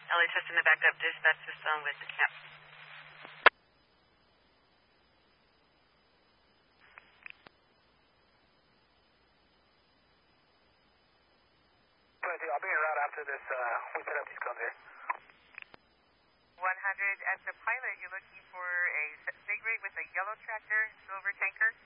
LHS in the backup dispatch system with the camp. I'll be en route after this. We set up these cones here. 100, as the pilot, you're looking for a big rig with a yellow tractor, silver tanker.